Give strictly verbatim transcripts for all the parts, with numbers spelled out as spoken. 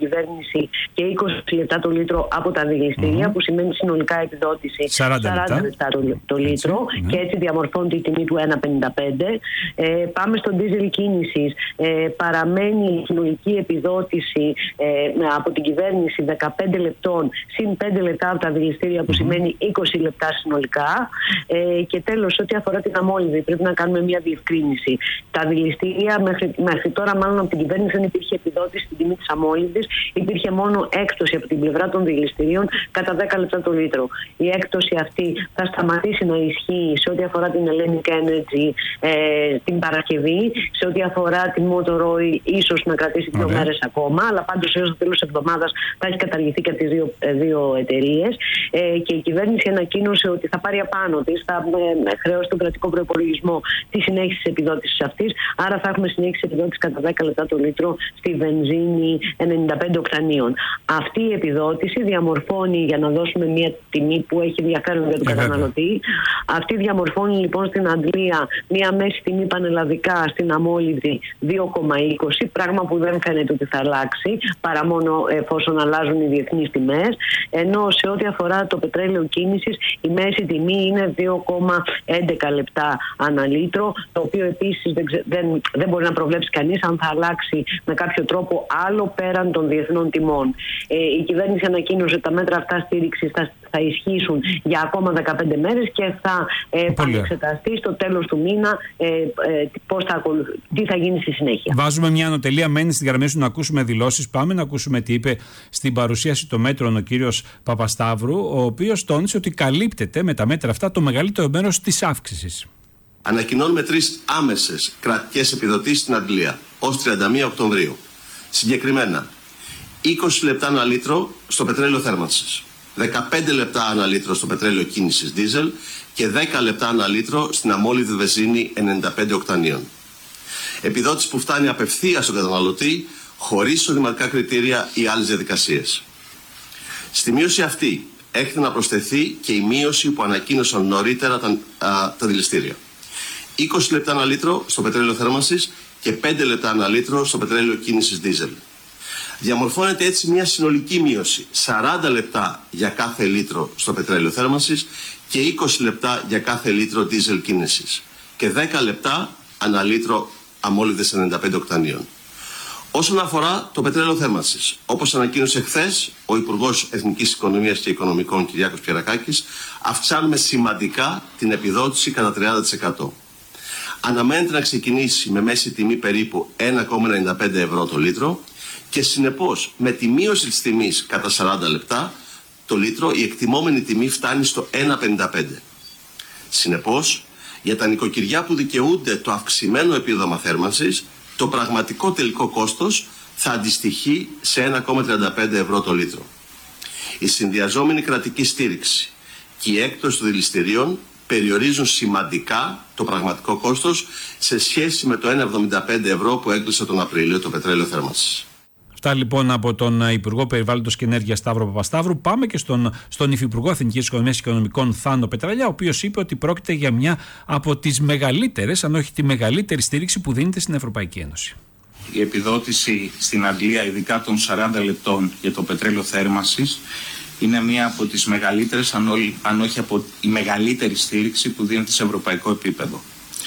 κυβέρνηση και είκοσι λεπτά το λίτρο από τα δηληστήρια, mm-hmm. που σημαίνει συνολικά επιδότηση σαράντα λεπτά το, το λίτρο, mm-hmm. και έτσι διαμορφώνεται η τιμή του ένα πενήντα πέντε. Ε, πάμε στο ντίζελ κίνησης. Ε, παραμένει η συνολική επιδότηση ε, από την κυβέρνηση δεκαπέντε λεπτών συν πέντε λεπτά από τα δηληστήρια, που mm-hmm. σημαίνει είκοσι λεπτά συνολικά. Ε, και τέλος, ό,τι αφορά την αμόλυδη, πρέπει να κάνουμε μια διευκρίνηση. Τα δηληστήρια μέχρι, μέχρι τώρα, μάλλον από την κυβέρνηση, δεν υπήρχε επιδότηση στην τιμή της αμόλυδης, υπήρχε μόνο έκπτωση από την πλευρά των δηληστηρίων κατά δέκα λεπτά το λίτρο. Η έκπτωση αυτή θα σταματήσει να ισχύει σε ό,τι αφορά την Hellenic Energy ε, την Παρασκευή, σε ό,τι αφορά την Motor Oil, ίσως να κρατήσει δύο μέρες ακόμα, αλλά πάντως έως το τέλος της εβδομάδας θα έχει καταργηθεί και από τις δύο, δύο εταιρείες. Ε, και η κυβέρνηση ανακοίνωσε ότι θα πάρει απάνω της, θα ε, χρεώσει τον κρατικό προϋπολογισμό τη συνέχιση της επιδότησης αυτής. Άρα θα έχουμε συνέχιση επιδότηση κατά δέκα λεπτά το λίτρο στη βενζίνη ενενήντα πέντε οκτανίων. Αυτή η επιδότηση διαμορφώνει, για να δώσουμε μια τιμή που έχει ενδιαφέρον για τον καταναλωτή, αυτή διαμορφώνει λοιπόν στην Αντλία μια μέση τιμή πανελλαδικά στην αμόλυδη δύο κόμμα είκοσι, πράγμα που δεν φαίνεται ότι θα αλλάξει παρά μόνο εφόσον αλλάζουν οι διεθνείς τιμές, ενώ σε ό,τι αφορά το πετρέλαιο κίνησης η μέση τιμή είναι δύο κόμμα έντεκα λεπτά ανά λίτρο, το οποίο επίσης δεν, δεν, δεν μπορεί να προβλέψει κανείς αν θα αλλάξει με κάποιο τρόπο άλλο πέραν των διεθνών τιμών. Ε, η κυβέρνηση ανακοίνωσε ότι τα μέτρα αυτά στήριξης θα, θα ισχύσουν για ακόμα δεκαπέντε μέρες και θα ε, επανεξεταστεί στο τέλος του μήνα ε, ε, πώς θα ακολουθ... τι θα γίνει στη συνέχεια. Βάζουμε μια ανωτελεία, μένει στην γραμμή σου να ακούσουμε δηλώσεις. Πάμε να ακούσουμε τι είπε στην παρουσίαση των μέτρων ο κύριος Παπασταύρου, ο οποίος τόνισε ότι καλύπτεται με τα μέτρα αυτά το μεγαλύτερο μέρος της αύξησης. Ανακοινώνουμε τρεις άμεσες κρατικές επιδοτήσεις στην Αγγλία ως τριάντα μία Οκτωβρίου. Συγκεκριμένα, είκοσι λεπτά ανά λίτρο στο πετρέλαιο θέρμανσης, δεκαπέντε λεπτά ανά λίτρο στο πετρέλαιο κίνησης δίζελ και δέκα λεπτά ανά λίτρο στην αμόλυδη βενζίνη ενενήντα πέντε οκτανίων. Επιδότηση που φτάνει απευθείας στον καταναλωτή, χωρίς εισοδηματικά κριτήρια ή άλλες διαδικασίες. Στη μείωση αυτή έχετε να προσθεθεί και η μείωση που ανακοίνωσαν νωρίτερα τα, α, τα δηληστήρια. είκοσι λεπτά ανά λίτρο στο πετρέλαιο θέρμανσης και πέντε λεπτά ανά λίτρο στο πετρέλαιο κίνησης δίζελ. Διαμορφώνεται έτσι μια συνολική μείωση σαράντα λεπτά για κάθε λίτρο στο πετρέλαιο θέρμανσης και είκοσι λεπτά για κάθε λίτρο δίζελ κίνησης και δέκα λεπτά ανά λίτρο αμόλυδες ενενήντα πέντε οκτανίων. Όσον αφορά το πετρέλαιο θέρμανσης, όπως ανακοίνωσε χθες ο Υπουργός Εθνικής Οικονομίας και Οικονομικών Κυριάκος Πιερακάκης, αυξάνουμε σημαντικά την επιδότηση κατά τριάντα τοις εκατό. Αναμένεται να ξεκινήσει με μέση τιμή περίπου ένα κόμμα ενενήντα πέντε ευρώ το λίτρο και συνεπώς με τη μείωση της τιμής κατά σαράντα λεπτά το λίτρο η εκτιμόμενη τιμή φτάνει στο ένα κόμμα πενήντα πέντε. Συνεπώς, για τα νοικοκυριά που δικαιούνται το αυξημένο επίδομα θέρμανσης, το πραγματικό τελικό κόστος θα αντιστοιχεί σε ένα κόμμα τριάντα πέντε ευρώ το λίτρο. Η συνδυαζόμενη κρατική στήριξη και η έκπτωση των δηληστηρίων περιορίζουν σημαντικά το πραγματικό κόστος σε σχέση με το ένα κόμμα εβδομήντα πέντε ευρώ που έκλεισε τον Απρίλιο το πετρέλαιο θέρμανσης. Αυτά λοιπόν από τον Υπουργό Περιβάλλοντος και Ενέργειας Σταύρο Παπασταύρου. Πάμε και στον, στον Υφυπουργό Εθνικής Οικονομίας και Οικονομικών Θάνο Πετραλιά, ο οποίος είπε ότι πρόκειται για μια από τις μεγαλύτερες, αν όχι τη μεγαλύτερη στήριξη που δίνεται στην Ευρωπαϊκή Ένωση. Η επιδότηση στην Αγγλία, ειδικά των σαράντα λεπτών για το πετρέλαιο θέρμανσης, είναι μία από τις μεγαλύτερες, αν, όλη, αν όχι από η μεγαλύτερη στήριξη που δίνεται σε ευρωπαϊκό επίπεδο.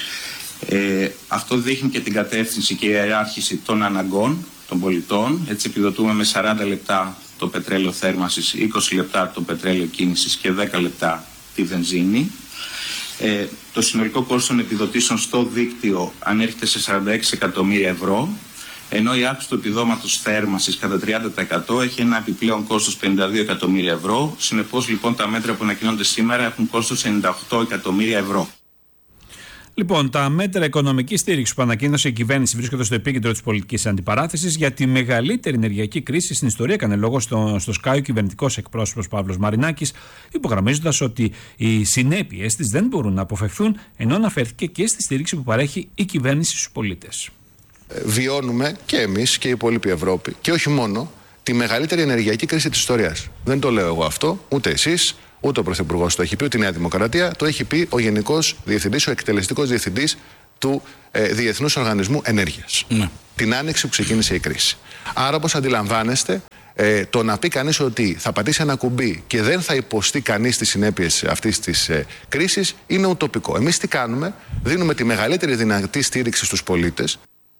Ε, αυτό δείχνει και την κατεύθυνση και η ιεράρχηση των αναγκών των πολιτών. Έτσι επιδοτούμε με σαράντα λεπτά το πετρέλαιο θέρμανσης, είκοσι λεπτά το πετρέλαιο κίνησης και δέκα λεπτά τη βενζίνη. Ε, το συνολικό κόστος των επιδοτήσεων στο δίκτυο ανέρχεται σε σαράντα έξι εκατομμύρια ευρώ, ενώ η αύξηση του επιδόματος θέρμανσης κατά τριάντα τοις εκατό έχει ένα επιπλέον κόστος πενήντα δύο εκατομμύρια ευρώ. Συνεπώς λοιπόν τα μέτρα που ανακοινώνται σήμερα έχουν κόστος ενενήντα οκτώ εκατομμύρια ευρώ. Λοιπόν, τα μέτρα οικονομικής στήριξης που ανακοίνωσε η κυβέρνηση βρίσκονται στο επίκεντρο της πολιτικής αντιπαράθεσης για τη μεγαλύτερη ενεργειακή κρίση στην ιστορία. Έκανε λόγο στο, στο Sky ο κυβερνητικός εκπρόσωπος Παύλος Μαρινάκης, υπογραμμίζοντας ότι οι συνέπειες της δεν μπορούν να αποφευθούν, ενώ αναφέρθηκε και στη στήριξη που παρέχει η κυβέρνηση στους πολίτες. Βιώνουμε και εμείς και η υπόλοιπη Ευρώπη, και όχι μόνο, τη μεγαλύτερη ενεργειακή κρίση της ιστορίας. Δεν το λέω εγώ αυτό, ούτε εσείς. Ούτε ο Πρωθυπουργός το έχει πει, ούτε η Νέα Δημοκρατία. Το έχει πει ο Γενικός Διευθυντής, ο εκτελεστικός διευθυντής του ε, Διεθνούς Οργανισμού Ενέργειας. Ναι. την άνοιξη που ξεκίνησε η κρίση. Άρα, όπως αντιλαμβάνεστε, ε, το να πει κανείς ότι θα πατήσει ένα κουμπί και δεν θα υποστεί κανείς τις συνέπειες αυτής της ε, κρίσης είναι ουτοπικό. Εμείς τι κάνουμε? Δίνουμε τη μεγαλύτερη δυνατή στήριξη στους πολίτες.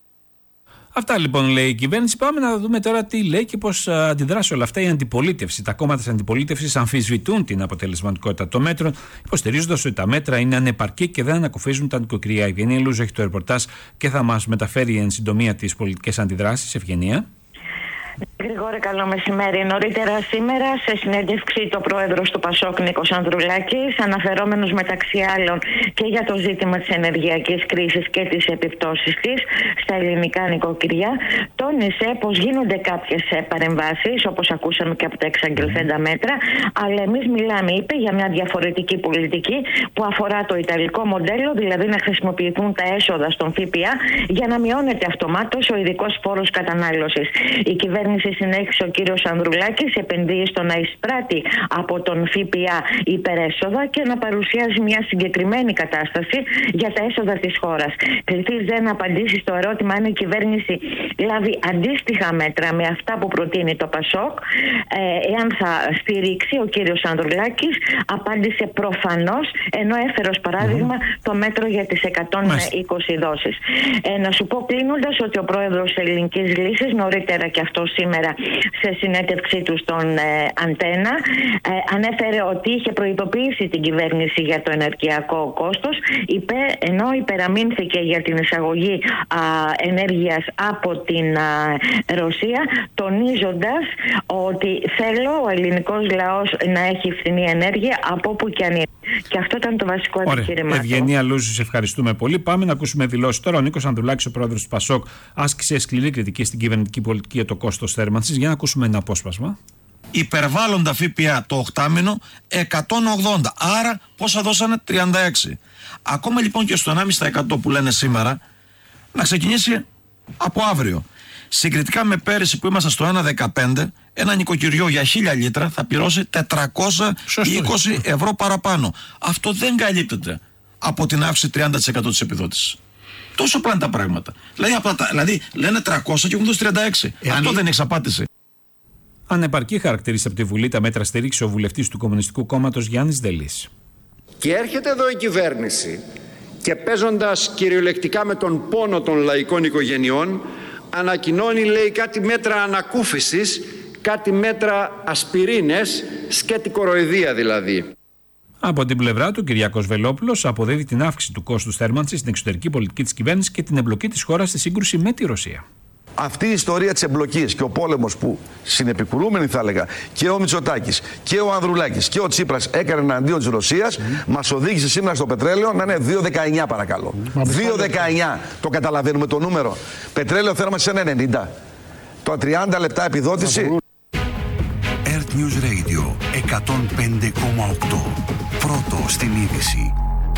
Αυτά λοιπόν λέει η κυβέρνηση. Πάμε να δούμε τώρα τι λέει και πώς αντιδράσει όλα αυτά η αντιπολίτευση. Τα κόμματα της αντιπολίτευσης αμφισβητούν την αποτελεσματικότητα των μέτρων, υποστηρίζοντας ότι τα μέτρα είναι ανεπαρκή και δεν ανακουφίζουν τα νοικοκυριά. Η Ευγενία Λούζου έχει το ρεπορτάζ και θα μας μεταφέρει εν συντομία τις πολιτικές αντιδράσεις. Ευγενία. Γρηγόρη, καλό μεσημέρι. Νωρίτερα σήμερα, σε συνέντευξη, το πρόεδρος του Πασόκ, Νίκος Ανδρουλάκης, αναφερόμενος μεταξύ άλλων και για το ζήτημα της ενεργειακής κρίσης και τις επιπτώσεις της στα ελληνικά νοικοκυριά, τόνισε πως γίνονται κάποιες παρεμβάσεις, όπως ακούσαμε και από τα εξαγγελθέντα μέτρα, αλλά εμείς μιλάμε, είπε, για μια διαφορετική πολιτική που αφορά το ιταλικό μοντέλο, δηλαδή να χρησιμοποιηθούν τα έσοδα στον ΦΠΑ για να μειώνεται αυτομάτως ο ειδικός φόρος κατανάλωσης. Η κυβέρνηση, συνέχισε ο κύριος Ανδρουλάκης, επενδύει στο να εισπράττει από τον ΦΠΑ υπερέσοδα και να παρουσιάζει μια συγκεκριμένη κατάσταση για τα έσοδα της χώρας. Κληθείς δεν να απαντήσει στο ερώτημα αν η κυβέρνηση λάβει αντίστοιχα μέτρα με αυτά που προτείνει το Πασόκ, ε, εάν θα στηρίξει. Ο κύριος Ανδρουλάκης απάντησε προφανώς, ενώ έφερε ως παράδειγμα mm-hmm. το μέτρο για τις εκατόν είκοσι mm-hmm. δόσεις. Ε, να σου πω κλείνοντας ότι ο πρόεδρος Ελληνικής Λύσης, νωρίτερα και αυτό σήμερα σε συνέντευξή του στον ε, Αντένα, ε, ανέφερε ότι είχε προειδοποιήσει την κυβέρνηση για το ενεργειακό κόστος, είπε, ενώ υπεραμείνθηκε για την εισαγωγή α, ενέργειας από την α, Ρωσία, τονίζοντας ότι θέλω ο ελληνικός λαός να έχει φθηνή ενέργεια από όπου και αν είναι. Και αυτό ήταν το βασικό επιχείρημα. Ευγενία Λούζου, σε ευχαριστούμε πολύ. Πάμε να ακούσουμε δηλώσεις τώρα. Ο Νίκος Ανδρουλάκης, ο πρόεδρος του Πασόκ, άσκησε σκληρή κριτική στην κυβερνητική πολιτική για το κόστος θέρμανσης. Για να ακούσουμε ένα απόσπασμα. Υπερβάλλοντα ΦΠΑ το οκτάμηνο εκατόν ογδόντα. Άρα πόσα δώσανε? τριάντα έξι. Ακόμα λοιπόν και στο ενάμιση τοις εκατό που λένε σήμερα, να ξεκινήσει από αύριο. Συγκριτικά με πέρυσι που ήμασταν στο ένα κόμμα δεκαπέντε, ένα νοικοκυριό για χίλια λίτρα θα πληρώσει τετρακόσια είκοσι ευρώ παραπάνω. Αυτό δεν καλύπτεται από την αύξηση τριάντα τοις εκατό της επιδότησης. Τόσο απλά είναι τα πράγματα. Δηλαδή, δηλαδή λένε τριακόσια και έχουν δώσει τριάντα έξι. Ε, Αυτό αν... δεν είναι εξαπάτηση. Ανεπαρκή χαρακτηρίζει από τη Βουλή τα μέτρα στήριξη ο βουλευτής του Κομμουνιστικού Κόμματος Γιάννης Δελής. Και έρχεται εδώ η κυβέρνηση και παίζοντας κυριολεκτικά με τον πόνο των λαϊκών οικογενειών, ανακοινώνει, λέει, κάτι μέτρα ανακούφισης, κάτι μέτρα ασπιρίνες, σκέτη κοροϊδία δηλαδή. Από την πλευρά του, Κυριάκος Βελόπουλος αποδίδει την αύξηση του κόστους θέρμανσης στην εξωτερική πολιτική της κυβέρνησης και την εμπλοκή της χώρας στη σύγκρουση με τη Ρωσία. Αυτή η ιστορία της εμπλοκής και ο πόλεμος που συνεπικουρούμενοι θα έλεγα και ο Μητσοτάκης και ο Ανδρουλάκης και ο Τσίπρας έκανε εναντίον της Ρωσίας, mm. μας οδήγησε σήμερα στο πετρέλαιο να είναι δύο δεκαεννιά παρακαλώ. Mm. δύο δεκαεννιά, το καταλαβαίνουμε το νούμερο. Πετρέλαιο θέρμανση ένα ενενήντα. Το τριάντα λεπτά επιδότηση. Earth News Radio εκατόν πέντε κόμμα οκτώ. Πρώτο στην είδηση.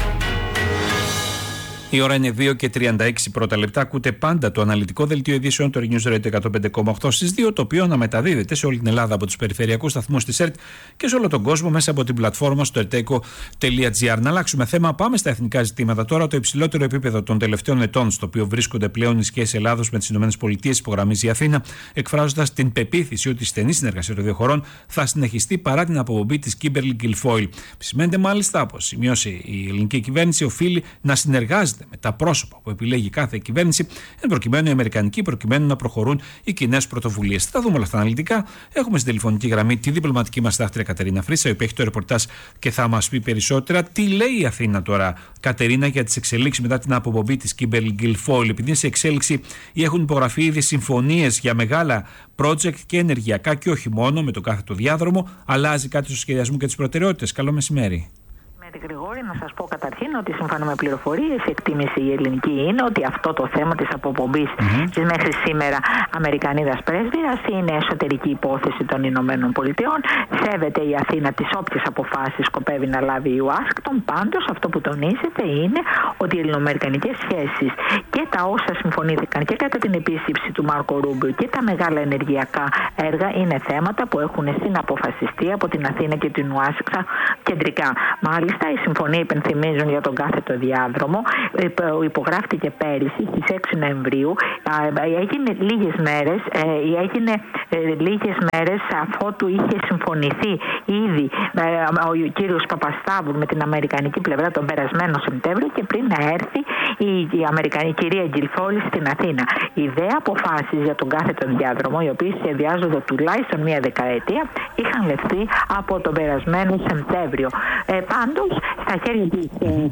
Η ώρα είναι δύο και τριάντα έξι πρώτα λεπτά. Ακούτε πάντα το αναλυτικό δελτίο ειδήσεων του News Radio εκατόν πέντε κόμμα οκτώ στις δύο, το οποίο αναμεταδίδεται σε όλη την Ελλάδα από τους περιφερειακούς σταθμούς της ΕΡΤ και σε όλο τον κόσμο μέσα από την πλατφόρμα στο ερτέκο τελεία τζι άρ. Να αλλάξουμε θέμα, πάμε στα εθνικά ζητήματα τώρα. Το υψηλότερο επίπεδο των τελευταίων ετών, στο οποίο βρίσκονται πλέον οι σχέσεις Ελλάδος με τις ΗΠΑ, υπογραμμίζει η Αθήνα, εκφράζοντας την πεποίθηση ότι η στενή συνεργασία των δύο χωρών θα συνεχιστεί παρά την αποπομπή της Κίμπερλι Γκιλφόιλ. Σημαίνεται μάλιστα, όπως σημειώσει η ελληνική κυβέρνηση, οφείλει να συνεργάζεται με τα πρόσωπα που επιλέγει κάθε κυβέρνηση, εν προκειμένου οι Αμερικανικοί, προκειμένου να προχωρούν οι κοινές πρωτοβουλίες. Θα δούμε όλα αυτά αναλυτικά. Έχουμε στην τηλεφωνική γραμμή τη διπλωματική μας δάχτρια Κατερίνα Φρύσα, η οποία έχει το ρεπορτάζ και θα μας πει περισσότερα. Τι λέει η Αθήνα τώρα, Κατερίνα, για τις εξελίξεις μετά την αποπομπή της Κίμπερλι Γκιλφόιλ? Επειδή είναι σε εξέλιξη ή έχουν υπογραφεί ήδη συμφωνίες για μεγάλα project και ενεργειακά και όχι μόνο με το κάθε το διάδρομο, αλλάζει κάτι στο σχεδιασμό και τις προτεραιότητες? Καλό μεσημέρι. Γρηγόρη, να σας πω καταρχήν ότι σύμφωνα με πληροφορίες, η εκτίμηση η ελληνική είναι ότι αυτό το θέμα της αποπομπής mm-hmm. της μέχρι σήμερα Αμερικανίδας πρέσβυρας είναι εσωτερική υπόθεση των Ηνωμένων Πολιτειών. Σέβεται η Αθήνα τις όποιες αποφάσεις σκοπεύει να λάβει η Ουάσιγκτον. Πάντως, αυτό που τονίζεται είναι ότι οι ελληνοαμερικανικές σχέσεις και τα όσα συμφωνήθηκαν και κατά την επίσκεψη του Μάρκο Ρούμπιο και τα μεγάλα ενεργειακά έργα είναι θέματα που έχουν συναποφασιστεί από την Αθήνα και την Ουάσιγκτον κεντρικά. Μάλιστα, η συμφωνία, υπενθυμίζουν, για τον κάθετο διάδρομο υπογράφτηκε πέρυσι στις έξι Νοεμβρίου. Έγινε λίγες μέρες, έγινε λίγες μέρες αφότου είχε συμφωνηθεί ήδη ο κύριος Παπασταύρου με την αμερικανική πλευρά τον περασμένο Σεπτέμβριο και πριν να έρθει η, η, Αμερικανική, η κυρία Γκυλφόλη στην Αθήνα. Οι δε αποφάσεις για τον κάθετο διάδρομο, οι οποίες σχεδιάζονται τουλάχιστον μία δεκαετία, είχαν λεφθεί από τον περασμένο Σεπτέμβριο. Ε, πάντως, στα χέρια της,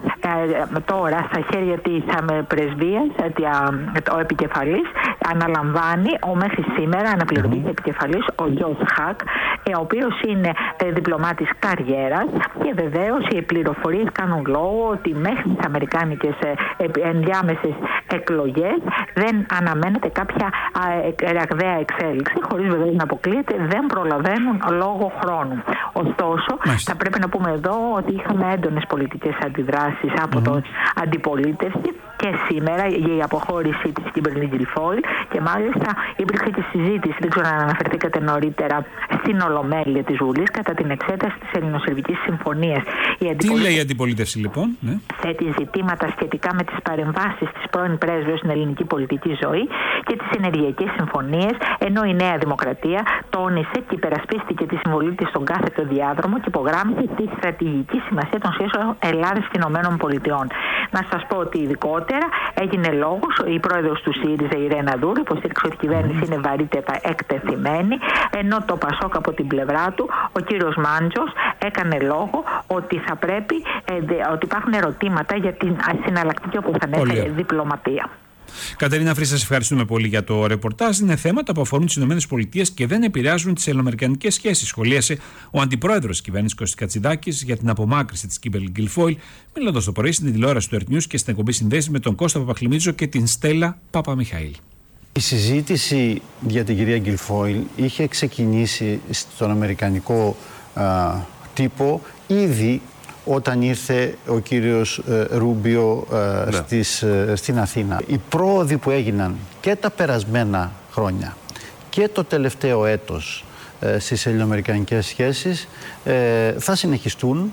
ε, τώρα, στα χέρια της ε, πρεσβείας, ε, ο επικεφαλής αναλαμβάνει ο μέχρι σήμερα αναπληρωτής mm-hmm. επικεφαλής, ο Τζος Χακ, ε, ο οποίος είναι ε, διπλωμάτης καριέρας, και βεβαίως οι πληροφορίες κάνουν λόγο ότι μέχρι τις αμερικάνικες ε, ε, ενδιάμεσες εκλογές δεν αναμένεται κάποια ε, ραγδαία εξέλιξη, χωρίς βεβαίως να αποκλείεται, δεν προλαβαίνουν λόγω χρόνου. Ωστόσο, Μάλιστα. θα πρέπει να πούμε εδώ ότι είχαμε έντονες πολιτικές αντιδράσεις από mm-hmm. το αντιπολίτευση και σήμερα για η αποχώρηση της Κίμπερλι Γκυλφόλη, και μάλιστα υπήρχε και συζήτηση, δεν ξέρω αν αναφερθήκατε νωρίτερα, στην Ολομέλεια της Βουλής κατά την εξέταση της Ελληνοσερβικής Συμφωνίας. Τι λέει η αντιπολίτευση λοιπόν? Ναι. Θέτει ζητήματα σχετικά με τις παρεμβάσεις της πρώην πρέσβεως στην ελληνική πολιτική ζωή και τις ενεργειακές συμφωνίες, ενώ η Νέα Δημοκρατία τόνισε και υπερασπίστηκε τη συμβολή της στον κάθετο διάδρομο και υπογράμμισε τη στρατηγική σημασία των σχέσεων Ελλάδας και Ηνωμένων Πολιτειών. Να σας πω ότι ειδικότερα έγινε λόγος, η πρόεδρος του ΣΥΡΙΖΑ, η Ρένα Δούρη, υποστήριξε ότι η κυβέρνηση είναι βαρύτερα εκτεθειμένη, ενώ το ΠΑΣΟΚ από την πλευρά του, ο κύριος Μάντζος, έκανε λόγο ότι θα πρέπει, ε, ότι υπάρχουν ερωτήματα για την συναλλακτική, όπως ανέφερε, διπλωματία. Κατερίνα Φρύση, σας ευχαριστούμε πολύ για το ρεπορτάζ. Είναι θέματα που αφορούν τις ΗΠΑ και δεν επηρεάζουν τις ελληνοαμερικανικές σχέσεις. Σχολίασε ο αντιπρόεδρος της κυβέρνησης Κώστας Κατσιδάκης για την απομάκρυνση της Κίμπερλι Γκυλφόλη, μιλώντας το πρωί στην τηλεόραση του Earth News και στην εκπομπή Συνδέσεις με τον Κώστα Παπαχλημίτζο και την Στέλλα Παπαμιχαήλ. Η συζήτηση για την κυρία Γκυλφόλη είχε ξεκινήσει στον αμερικανικό α, τύπο ήδη όταν ήρθε ο κύριος ε, Ρούμπιο ε, ναι. στις, ε, στην Αθήνα. Οι πρόοδοι που έγιναν και τα περασμένα χρόνια και το τελευταίο έτος ε, στις ελληνοαμερικανικές σχέσεις ε, θα συνεχιστούν.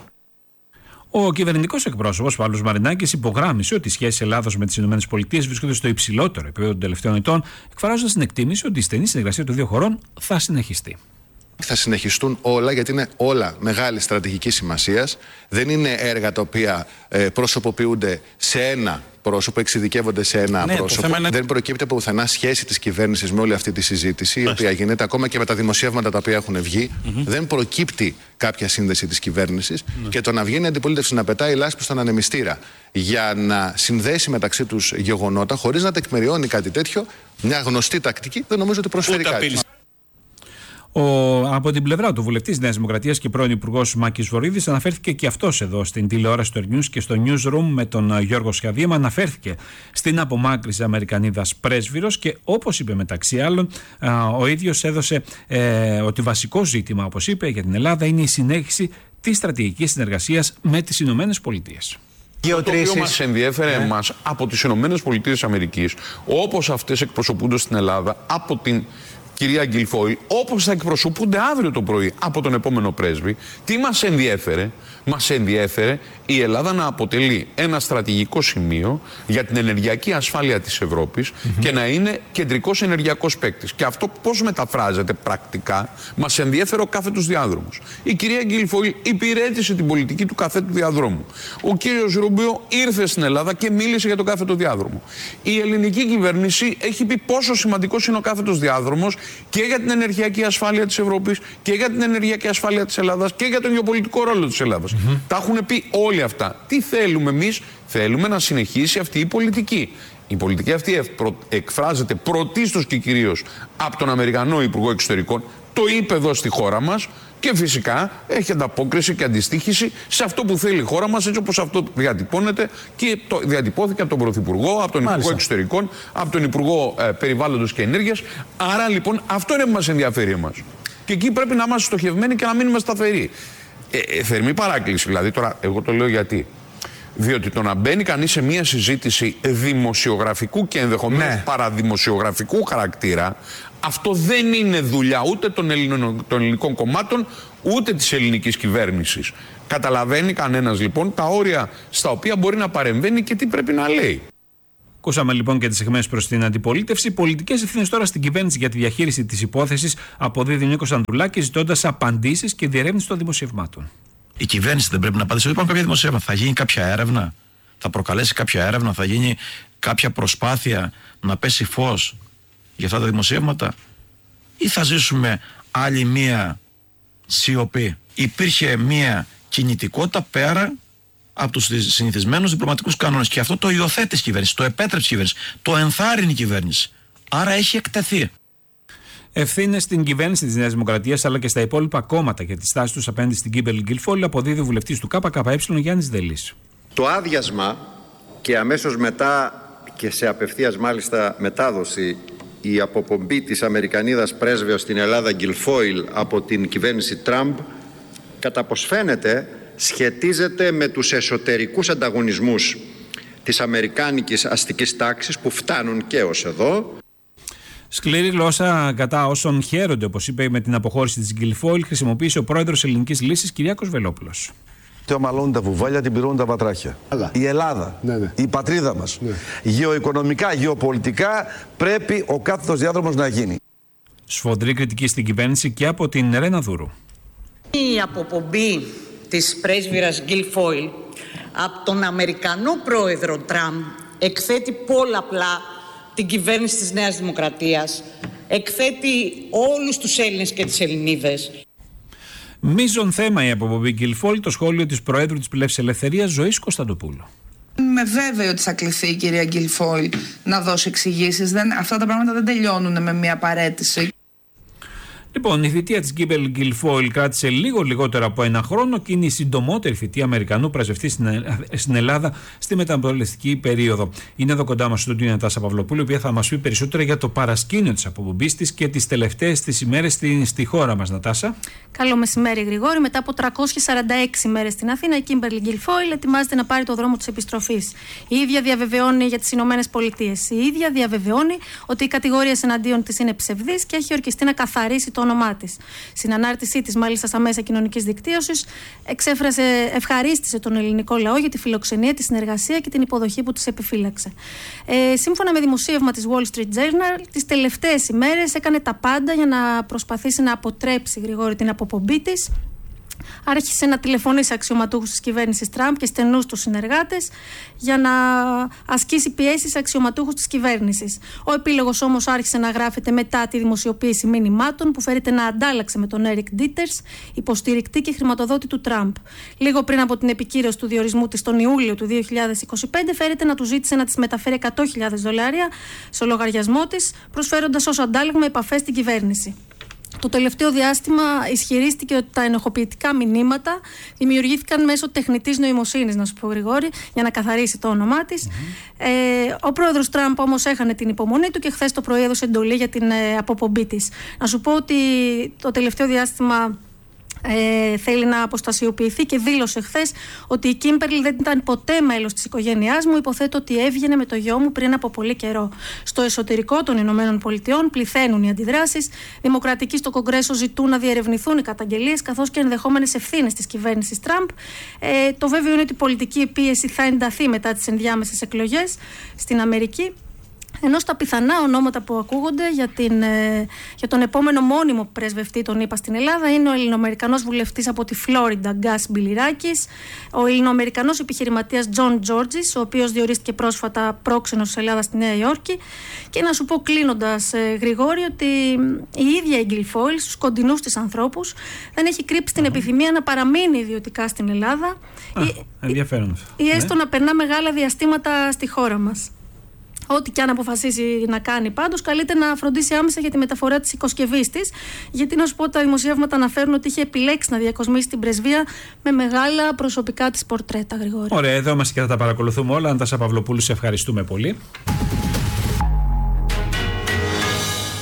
Ο κυβερνητικός εκπρόσωπος Παύλος Μαρινάκης υπογράμμισε ότι οι σχέσεις Ελλάδος με τις ΗΠΑ βρίσκονται στο υψηλότερο επίπεδο των τελευταίων ετών, εκφράζοντας την εκτίμηση ότι η στενή συνεργασία των δύο χωρών θα συνεχιστεί. Θα συνεχιστούν όλα, γιατί είναι όλα μεγάλη στρατηγική σημασίας. Δεν είναι έργα τα οποία ε, προσωποποιούνται σε ένα πρόσωπο, εξειδικεύονται σε ένα ναι, πρόσωπο. Είναι... Δεν προκύπτει από πουθενά σχέση της κυβέρνησης με όλη αυτή τη συζήτηση, η οποία γίνεται ακόμα και με τα δημοσιεύματα τα οποία έχουν βγει. Mm-hmm. Δεν προκύπτει κάποια σύνδεση της κυβέρνησης. Mm-hmm. Και το να βγαίνει η αντιπολίτευση να πετάει λάσπη στον ανεμιστήρα για να συνδέσει μεταξύ τους γεγονότα, χωρίς να τεκμηριώνει κάτι τέτοιο, μια γνωστή τακτική, δεν νομίζω ότι προσφέρει Ούτε κάτι. Ο, από την πλευρά του βουλευτής της Νέας Δημοκρατίας και πρώην υπουργός Μάκης Βορίδης αναφέρθηκε και αυτός εδώ στην τηλεόραση του Earth News και στο Newsroom με τον Γιώργο Σιαδίμα. Αναφέρθηκε στην απομάκρυνση Αμερικανίδας πρέσβυρος και όπως είπε μεταξύ άλλων, α, ο ίδιος έδωσε ε, ότι βασικό ζήτημα, όπως είπε, για την Ελλάδα είναι η συνέχιση της στρατηγικής συνεργασίας με τις Ηνωμένες Πολιτείες. Το οποίο μας ενδιέφερε ναι. εμάς από τις Ηνωμένες Πολιτείες Αμερικής, όπως αυτές εκπροσωπούνται στην Ελλάδα από την κυρία Γκυλφόλη, όπως θα εκπροσωπούνται αύριο το πρωί από τον επόμενο πρέσβη. Τι μας ενδιέφερε? Μας ενδιέφερε η Ελλάδα να αποτελεί ένα στρατηγικό σημείο για την ενεργειακή ασφάλεια της Ευρώπης mm-hmm. και να είναι κεντρικός ενεργειακός παίκτης. Και αυτό πώς μεταφράζεται πρακτικά? Μας ενδιέφερε ο κάθετος διάδρομος. Η κυρία Γκυλφόλη υπηρέτησε την πολιτική του κάθετου διαδρόμου. Ο κύριος Ρούμπιο ήρθε στην Ελλάδα και μίλησε για τον κάθετο διάδρομο. Η ελληνική κυβέρνηση έχει πει πόσο σημαντικός είναι ο κάθετος διάδρομος και για την ενεργειακή ασφάλεια της Ευρώπης και για την ενεργειακή ασφάλεια της Ελλάδας και για τον γεωπολιτικό ρόλο της Ελλάδας. Mm-hmm. Τα έχουν πει όλοι αυτά. Τι θέλουμε εμείς? Θέλουμε να συνεχίσει αυτή η πολιτική. Η πολιτική αυτή εκφράζεται πρωτίστως και κυρίως από τον Αμερικανό Υπουργό Εξωτερικών. Το είπε εδώ στη χώρα μας και φυσικά έχει ανταπόκριση και αντιστοίχηση σε αυτό που θέλει η χώρα μας, έτσι όπως αυτό διατυπώνεται και το διατυπώθηκε από τον Πρωθυπουργό, από τον Μάλιστα. Υπουργό Εξωτερικών, από τον Υπουργό ε, Περιβάλλοντος και Ενέργειας. Άρα λοιπόν αυτό είναι που μας ενδιαφέρει εμάς. Και εκεί πρέπει να είμαστε στοχευμένοι και να μείνουμε σταθεροί. Ε, ε, θερμή παράκληση, δηλαδή τώρα εγώ το λέω γιατί. Διότι το να μπαίνει κανείς σε μια συζήτηση δημοσιογραφικού και ενδεχομένως ναι. παραδημοσιογραφικού χαρακτήρα, αυτό δεν είναι δουλειά ούτε των, Ελληνων, των ελληνικών κομμάτων, ούτε της ελληνικής κυβέρνησης. Καταλαβαίνει κανένας λοιπόν τα όρια στα οποία μπορεί να παρεμβαίνει και τι πρέπει να λέει. Ακούσαμε λοιπόν και τις αιχμές προς την αντιπολίτευση. Πολιτικές ευθύνες τώρα στην κυβέρνηση για τη διαχείριση της υπόθεσης αποδίδει ο Νίκος Ανδρουλάκης, ζητώντας απαντήσεις και διερεύνηση των δημοσιευμάτων. Η κυβέρνηση δεν πρέπει να απαντήσει. Υπάρχουν κάποια δημοσιεύματα. Θα γίνει κάποια έρευνα, θα προκαλέσει κάποια έρευνα, θα γίνει κάποια προσπάθεια να πέσει φως για αυτά τα δημοσιεύματα, ή θα ζήσουμε άλλη μία σιωπή? Υπήρχε μία κινητικότητα πέρα από τους συνηθισμένους διπλωματικούς κανόνες και αυτό το υιοθέτησε η κυβέρνηση, το επέτρεψε η κυβέρνηση, το ενθάρρυνε η κυβέρνηση. Άρα έχει εκτεθεί. Ευθύνες στην κυβέρνηση της Νέας Δημοκρατίας αλλά και στα υπόλοιπα κόμματα για τη στάση τους απέναντι στην Κίμπερλι Γκιλφόιλ αποδίδει ο βουλευτής του ΚΚΕ Γιάννης Δελής. Το άδειασμα και αμέσως μετά και σε απευθείας μάλιστα μετάδοση η αποπομπή της Αμερικανίδας πρέσβεως στην Ελλάδα Γκιλφόιλ από την κυβέρνηση Τραμπ, κατά πως φαίνεται σχετίζεται με τους εσωτερικούς ανταγωνισμούς της αμερικάνικης αστικής τάξης που φτάνουν και ως εδώ. Σκληρή γλώσσα κατά όσων χαίρονται, όπως είπε, με την αποχώρηση της Γκιλφόιλ, χρησιμοποίησε ο πρόεδρος Ελληνικής Λύσης Κυριάκος Βελόπουλος. Τι ομαλώνουν τα βουβάλια, την πυρώνουν τα βατράχια. Αλλά. Η Ελλάδα, ναι, ναι. η πατρίδα μας, ναι. γεωοικονομικά, γεωπολιτικά πρέπει ο κάθετος διάδρομος να γίνει. Σφοδρή κριτική στην κυβέρνηση και από την Ρένα Δούρου. Η αποπομπή της πρέσβυρας Γκιλφόιλ από τον Αμερικανό πρόεδρο Τραμπ εκθέτει πολλαπλά την κυβέρνηση της Νέας Δημοκρατίας, εκθέτει όλους τους Έλληνες και τις Ελληνίδες. Μείζον θέμα η αποπομπή Γκιλφόιλ, το σχόλιο της Προέδρου της Πλεύσης Ελευθερίας Ζωής Κωνσταντοπούλου. Είμαι βέβαιη ότι θα κληθεί η κυρία Γκιλφόιλ να δώσει εξηγήσεις. Αυτά τα πράγματα δεν τελειώνουν με μια παρέτηση. Λοιπόν, η θητεία της Κίμπερλι Γκιλφόιλ κράτησε λίγο λιγότερο από ένα χρόνο και είναι η συντομότερη θητεία Αμερικανού πρεσβευτή στην Ελλάδα στη μεταπολιτευτική περίοδο. Είναι εδώ κοντά μας στο η Νατάσα Παυλοπούλου, η οποία θα μας πει περισσότερα για το παρασκήνιο της αποπομπής της και τις τελευταίες της ημέρες στη, στη χώρα μας. Νατάσα. Καλό μεσημέρι, Γρηγόρη. Μετά από τριακόσιες σαράντα έξι ημέρες στην Αθήνα, η Κίμπερλι Γκιλφόιλ ετοιμάζεται να πάρει το δρόμο της επιστροφής. Η ίδια διαβεβαιώνει για τις Ηνωμένες Πολιτείες. Η ίδια διαβεβαιώνει ότι οι κατηγορίες εναντίον της είναι ψευδείς και έχει ορκιστεί να καθαρίσει το όνομά της. Στην ανάρτησή της, μάλιστα στα μέσα κοινωνικής δικτύωσης, εξέφρασε, ευχαρίστησε τον ελληνικό λαό για τη φιλοξενία, τη συνεργασία και την υποδοχή που της επιφύλαξε. Ε, σύμφωνα με δημοσίευμα της Wall Street Journal, τις τελευταίες ημέρες έκανε τα πάντα για να προσπαθήσει να αποτρέψει, Γρηγόρη, την αποπομπή της. Άρχισε να τηλεφωνεί σε αξιωματούχους της κυβέρνησης Τραμπ και στενούς τους συνεργάτες για να ασκήσει πιέσεις σε αξιωματούχους της κυβέρνησης. Ο επίλογος όμως άρχισε να γράφεται μετά τη δημοσιοποίηση μηνυμάτων που φέρεται να αντάλλαξε με τον Έρικ Ντίτερς, υποστηρικτή και χρηματοδότη του Τραμπ. Λίγο πριν από την επικύρωση του διορισμού της τον Ιούλιο του δύο χιλιάδες είκοσι πέντε, φέρεται να του ζήτησε να της μεταφέρει εκατό χιλιάδες δολάρια στο λογαριασμό της, προσφέροντας ως αντάλλαγμα επαφές στην κυβέρνηση. Το τελευταίο διάστημα ισχυρίστηκε ότι τα ενοχοποιητικά μηνύματα δημιουργήθηκαν μέσω τεχνητής νοημοσύνης, να σου πω, Γρηγόρη, για να καθαρίσει το όνομά της. Mm-hmm. Ε, ο πρόεδρος Τραμπ όμως έχανε την υπομονή του και χθες το πρωί έδωσε εντολή για την ε, αποπομπή της. Να σου πω ότι το τελευταίο διάστημα Ε, θέλει να αποστασιοποιηθεί και δήλωσε χθες ότι η Κίμπερλι δεν ήταν ποτέ μέλος της οικογένειάς μου. Υποθέτω ότι έβγαινε με το γιο μου πριν από πολύ καιρό. Στο εσωτερικό των Ηνωμένων Πολιτειών πληθαίνουν οι αντιδράσεις. Δημοκρατικοί στο Κογκρέσο ζητούν να διερευνηθούν οι καταγγελίες καθώς και ενδεχόμενες ευθύνες της κυβέρνησης Τραμπ. Ε, το βέβαιο είναι ότι η πολιτική πίεση θα ενταθεί μετά τις ενδιάμεσες εκλογές στην Αμερική. Ενώ στα πιθανά ονόματα που ακούγονται για, την, ε, για τον επόμενο μόνιμο πρεσβευτή των ΗΠΑ στην Ελλάδα είναι ο Ελληνοαμερικανός βουλευτής από τη Φλόριντα, Γκάς Μπιλιράκης, ο Ελληνοαμερικανός επιχειρηματίας Τζον Τζόρτζης, ο οποίος διορίστηκε πρόσφατα πρόξενος της Ελλάδας στη Νέα Υόρκη. Και να σου πω κλείνοντας, ε, Γρηγόρη, ότι η ίδια η Γκιλφόιλ στους κοντινούς της ανθρώπους δεν έχει κρύψει την επιθυμία να παραμείνει ιδιωτικά στην Ελλάδα. Α, ή, ενδιαφέρον. Ή έστω ναι. να περνά μεγάλα διαστήματα στη χώρα μας. Ό,τι και αν αποφασίσει να κάνει πάντως, καλείται να φροντίσει άμεσα για τη μεταφορά της οικοσκευής της. Γιατί να σου πω, τα δημοσιεύματα αναφέρουν ότι είχε επιλέξει να διακοσμήσει την πρεσβεία με μεγάλα προσωπικά της πορτρέτα, Γρηγόρη. Ωραία, εδώ είμαστε και θα τα παρακολουθούμε όλα. Νατάσα Παυλοπούλου, σε ευχαριστούμε πολύ.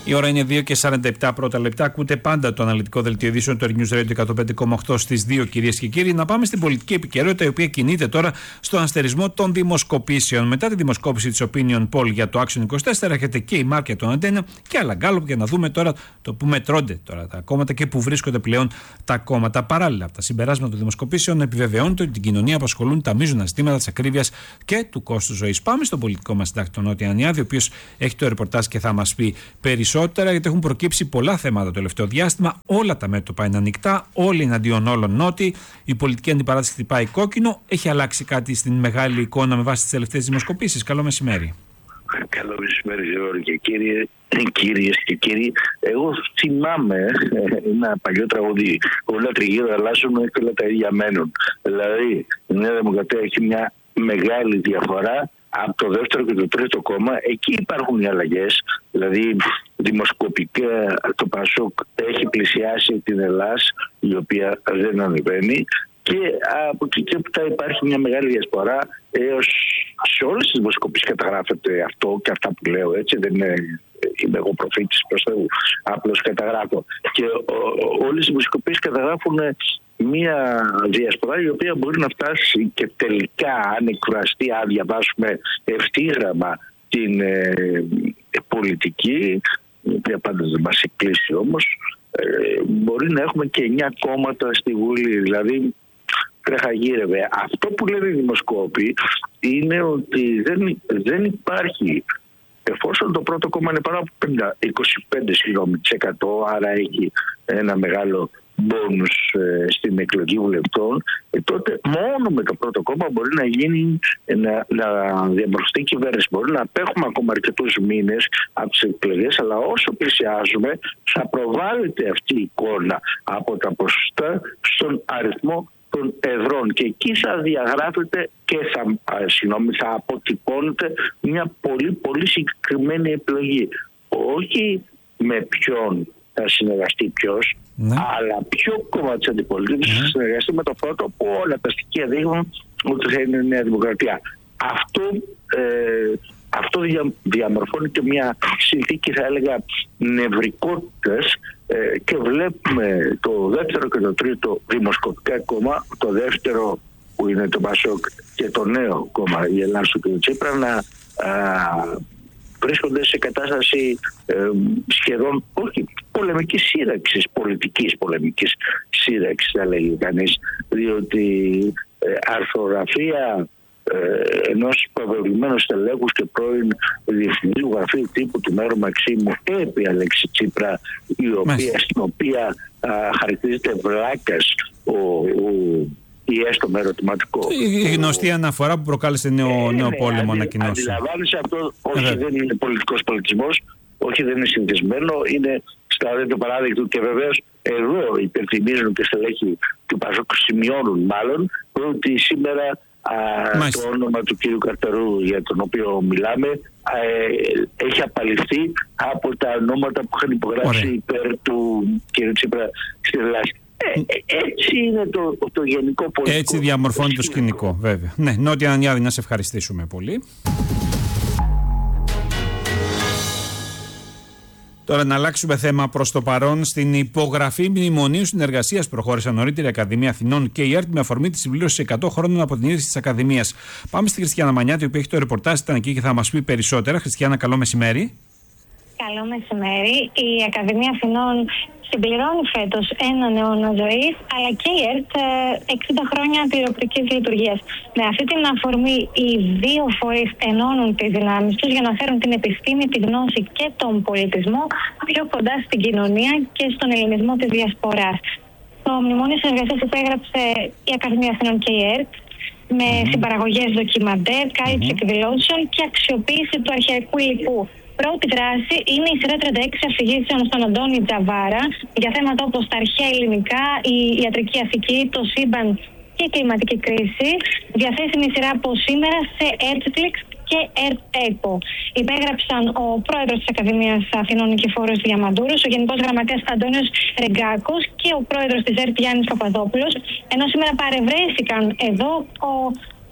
Η ώρα είναι δύο και σαράντα επτά πρώτα λεπτά. Ακούτε πάντα το αναλυτικό δελτίο ειδήσεων του News Radio εκατόν πέντε κόμμα οκτώ στις δύο, κυρίες και κύριοι. Να πάμε στην πολιτική επικαιρότητα, η οποία κινείται τώρα στον αστερισμό των δημοσκοπήσεων. Μετά τη δημοσκόπηση της Opinion Poll για το Action είκοσι τέσσερα, έρχεται και η Μάρκετ των Αντένα και άλλα γκάλωπ για να δούμε τώρα το που μετρώνται τώρα τα κόμματα και που βρίσκονται πλέον τα κόμματα. Παράλληλα, από τα συμπεράσματα των δημοσκοπήσεων επιβεβαιώνεται ότι την κοινωνία απασχολούν τα μείζωνα ζητήματα της ακρίβειας και του κόστου ζωής. Πάμε στον πολιτικό μας συντάκτη, τον Νότι Ανιάδη, ο οποίος έχει το ρεπορτάζ και θα μας πει περισσότερα, γιατί έχουν προκύψει πολλά θέματα το τελευταίο διάστημα. Όλα τα μέτωπα είναι ανοιχτά, όλοι εναντίον όλων Νότι. Η πολιτική αντιπαράθεση χτυπάει κόκκινο. Έχει αλλάξει κάτι στην μεγάλη εικόνα με βάση τις τελευταίες δημοσκοπήσεις? Καλό μεσημέρι. Καλό μεσημέρι, Γεώργη και κύριε. Κυρίες και κύριοι, εγώ θυμάμαι ένα παλιό τραγούδι. Όλα τριγύρω αλλάζουν, όλα τα ίδια μένουν. Δηλαδή, η Νέα Δημοκρατία έχει μια μεγάλη διαφορά από το δεύτερο και το τρίτο κόμμα. Εκεί υπάρχουν οι αλλαγές. Δηλαδή, δημοσκοπικά το ΠΑΣΟΚ έχει πλησιάσει την Ελλάδα, η οποία δεν ανεβαίνει. Και από εκεί και μετά υπάρχει μια μεγάλη διασπορά έως σε όλες τις δημοσκοπήσεις καταγράφεται αυτό και αυτά που λέω, έτσι, δεν είναι, είμαι εγώ προφήτης προς Θεού, απλώς καταγράφω. Και όλες οι δημοσκοπήσεις καταγράφουν μια διασπορά η οποία μπορεί να φτάσει και τελικά, αν εκφραστεί, αν διαβάσουμε ευθύγραμμα την ε, πολιτική, η οποία πάντα δεν μας εκκλείσει όμως, ε, μπορεί να έχουμε και εννιά κόμματα στη Βουλή, δηλαδή τρεχαγύρευε. Αυτό που λένε οι δημοσκόποι είναι ότι δεν, δεν υπάρχει, εφόσον το πρώτο κόμμα είναι πάνω από είκοσι πέντε τοις εκατό, άρα έχει ένα μεγάλο μπόνους ε, στην εκλογή βουλευτών, ε, τότε μόνο με το πρώτο κόμμα μπορεί να γίνει, να, να διαμορφωθεί κυβέρνηση. Μπορεί να απέχουμε ακόμα αρκετούς μήνες από τις εκλογές, αλλά όσο πλησιάζουμε θα προβάλλεται αυτή η εικόνα από τα ποσοστά στον αριθμό των εδρών και εκεί θα διαγράφεται και θα, α, συγγνώμη, θα αποτυπώνεται μια πολύ πολύ συγκεκριμένη επιλογή. Όχι με ποιον θα συνεργαστεί ποιος, ναι, αλλά ποιο κόμμα της αντιπολίτευσης θα συνεργαστεί με το πρώτο, που όλα τα στοιχεία δείχνουν ότι θα είναι η Νέα Δημοκρατία. Αυτό, ε, αυτό δια, διαμορφώνει και μια συνθήκη, θα έλεγα, νευρικότητας, ε, και βλέπουμε το δεύτερο και το τρίτο δημοσκοπικά κόμμα, το δεύτερο που είναι το ΠΑΣΟΚ και το νέο κόμμα, η Ελλάδα του κ. Τσίπρα, να α, βρίσκονται σε κατάσταση ε, σχεδόν, όχι πολεμικής σύραξης, πολιτικής πολεμικής σύραξης θα λέγει κανείς, διότι ε, αρθρογραφία ε, ενός προβεβλημένου στελέχους και πρώην διευθυντή γραφείου τύπου του Μέρου Μαξίμου επί Αλέξη Τσίπρα, η οποία, στην οποία α, χαρακτηρίζεται βλάκας ο, ο ή έστω με ερωτηματικό. Η γνωστή αναφορά που προκάλεσε νέο, ε, νέο ναι, πόλεμο, αντι, ανακοινώσει. Αντιλαμβάνεσαι αυτό, όχι ε, δεν είναι πολιτικός πολιτισμός, όχι δεν είναι συνηθισμένο, είναι στάδιο παράδειγμα. Και βεβαίως εδώ υπενθυμίζουν και στελέχοι του ΠΑΣΟΚ, σημειώνουν μάλλον ότι σήμερα α, το όνομα του κ. Καρτερού, για τον οποίο μιλάμε, α, ε, έχει απαλληφθεί από τα ονόματα που είχαν υπογράψει Ωραία. υπέρ του κ. Τσίπρα στη Ελλάδα. Ε, έτσι είναι το, το γενικό πολιτικό. Έτσι διαμορφώνει το σκηνικό, βέβαια. Ναι, Νότι Ανιάδη, να σε ευχαριστήσουμε πολύ. Τώρα να αλλάξουμε θέμα προς το παρόν. Στην υπογραφή μνημονίου συνεργασίας προχώρησαν νωρίτερα η Ακαδημία Αθηνών και η ΕΡΤ με αφορμή τη συμπλήρωση εκατό χρόνων από την ίδρυση της Ακαδημίας. Πάμε στη Χριστιανά Μανιάτη, η οποία έχει το ρεπορτάζ, ήταν εκεί και θα μας πει περισσότερα. Χριστιανά, καλό μεσημέρι. Καλό μεσημέρι. Η Ακαδημία Αθηνών συμπληρώνει φέτος έναν αιώνα ζωής, αλλά και η ΕΡΤ εξήντα χρόνια τηλεοπτικής λειτουργίας. Με αυτή την αφορμή, οι δύο φορείς ενώνουν τις δυνάμεις τους για να φέρουν την επιστήμη, τη γνώση και τον πολιτισμό πιο κοντά στην κοινωνία και στον ελληνισμό της διασποράς. Το μνημόνιο συνεργασίας υπέγραψε η Ακαδημία Αθηνών και η ΕΡΤ με mm-hmm. συμπαραγωγές ντοκιμαντέρ, κάλυψη mm-hmm. εκδηλώσεων και αξιοποίηση του αρχαϊκού υλικού. Πρώτη δράση είναι η σειρά τριάντα έξι αφηγήσεων στον Αντώνη Τζαβάρα για θέματα όπως τα αρχαία ελληνικά, η ιατρική αθήκη, το σύμπαν και η κλιματική κρίση. Διαθέσιμη σειρά από σήμερα σε Netflix και ΕΡΤ-ΕΠΟ. Υπέγραψαν ο πρόεδρος της Ακαδημίας Αθηνών Νικηφόρος Διαμαντούρος, ο Γενικός Γραμματέας Αντώνιος Ρεγκάκος και ο πρόεδρος της ΕΡΤ Γιάννης Παπαδόπουλος, ενώ σήμερα παρευρέθηκαν εδώ ο